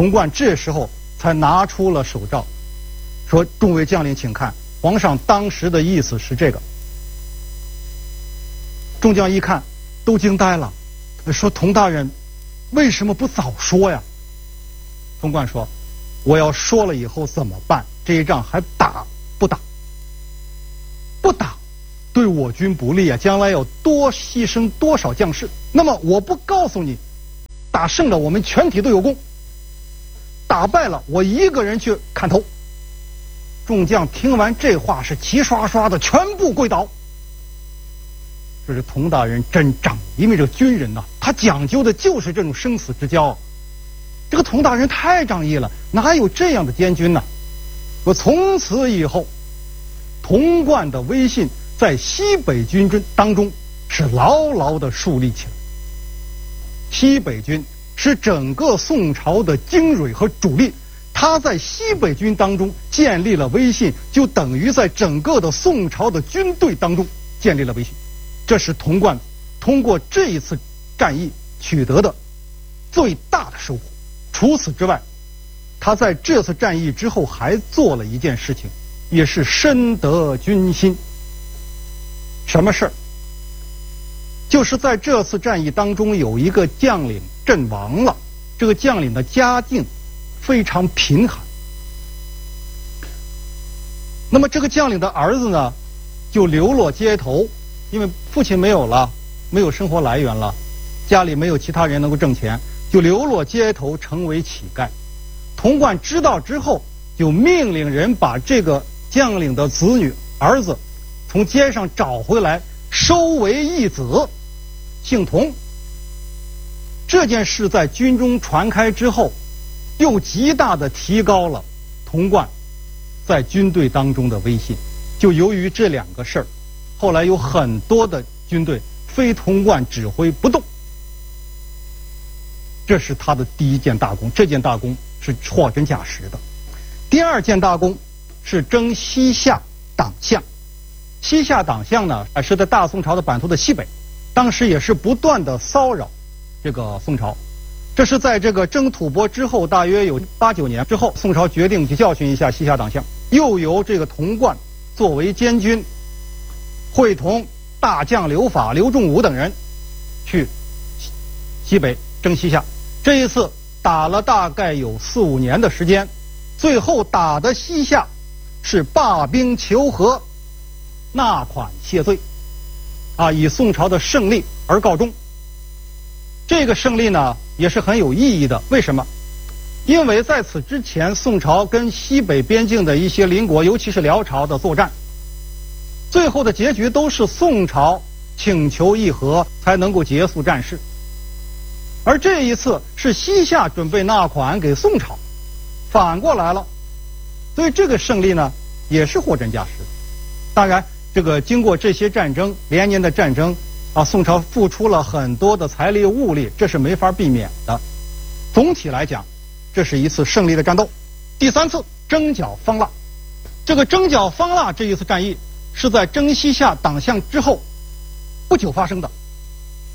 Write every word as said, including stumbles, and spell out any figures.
童贯这时候才拿出了手诏，说：“众位将领，请看，皇上当时的意思是这个。”众将一看，都惊呆了，说：“童大人，为什么不早说呀？”童贯说：“我要说了以后怎么办？这一仗还打不打？不打，对我军不利啊！将来要多牺牲多少将士？那么我不告诉你，打胜了我们全体都有功，打败了我一个人去砍头。”众将听完这话是齐刷刷的全部跪倒。这是童大人真仗义，因为这个军人呐、啊，他讲究的就是这种生死之交。这个童大人太仗义了，哪有这样的监军呢？我从此以后，童贯的威信在西北军中当中是牢牢的树立起来。西北军是整个宋朝的精锐和主力，他在西北军当中建立了威信，就等于在整个的宋朝的军队当中建立了威信。这是童贯通过这一次战役取得的最大的收获。除此之外，他在这次战役之后还做了一件事情，也是深得军心。什么事儿？就是在这次战役当中，有一个将领阵亡了，这个将领的家境非常贫寒。那么这个将领的儿子呢，就流落街头，因为父亲没有了，没有生活来源了，家里没有其他人能够挣钱，就流落街头，成为乞丐。童贯知道之后，就命令人把这个将领的子女儿子从街上找回来，收为义子，姓童。这件事在军中传开之后，又极大的提高了童贯在军队当中的威信。就由于这两个事儿，后来有很多的军队非童贯指挥不动。这是他的第一件大功，这件大功是货真价实的。第二件大功是征西夏党项。西夏党项呢，是在大宋朝的版图的西北，当时也是不断的骚扰这个宋朝。这是在这个征吐蕃之后，大约有八九年之后，宋朝决定去教训一下西夏党项，又由这个童贯作为监军，会同大将刘法、刘仲武等人去西北征西夏。这一次打了大概有四五年的时间，最后打的西夏是罢兵求和，纳款谢罪，啊，以宋朝的胜利而告终。这个胜利呢也是很有意义的。为什么？因为在此之前，宋朝跟西北边境的一些邻国，尤其是辽朝的作战，最后的结局都是宋朝请求议和才能够结束战事。而这一次是西夏准备纳款给宋朝，反过来了，所以这个胜利呢也是货真价实。当然，这个经过这些战争，连年的战争啊，宋朝付出了很多的财力物力，这是没法避免的。总体来讲，这是一次胜利的战斗。第三次征剿方腊，这个征剿方腊这一次战役是在征西夏党项之后不久发生的。